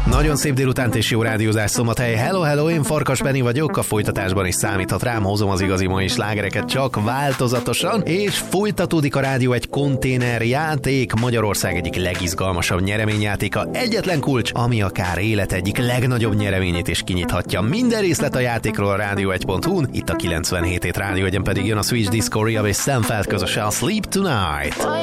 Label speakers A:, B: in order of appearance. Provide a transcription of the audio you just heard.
A: Nagyon szép délutánt és jó rádiózás Szombathely. Hello, hello, én Farkas Benni vagyok, a folytatásban is számíthat rám, hozom az igazi mai slágereket csak változatosan, és folytatódik a rádió egy konténerjáték, Magyarország egyik legizgalmasabb nyereményjátéka, egyetlen kulcs, ami akár élet egyik legnagyobb nyereményét is kinyithatja. Minden részlet a játékról a rádió1.hu-n, itt a 97 Rádió egyen pedig jön a Switch Disco Ria és Sam Feld közösen a Sleep Tonight.